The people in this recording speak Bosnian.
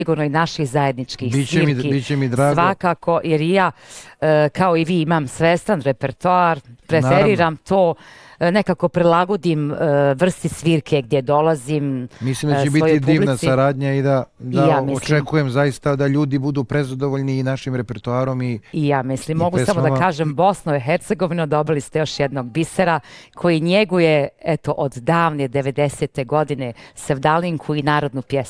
sigurno i naših zajedničkih svirki. Biće mi drago. Svakako, jer i ja, kao i vi, imam svestan repertoar, preferiram to, nekako prilagodim vrsti svirke gdje dolazim. Mislim da će biti divna saradnja i da očekujem zaista da ljudi budu prezadovoljni i našim repertoarom i ja mislim, mogu samo da kažem, Bosno i Hercegovino, dobili ste još jednog bisera koji njeguje, eto, od davne 90. godine sevdalinku i narodnu pjesmu.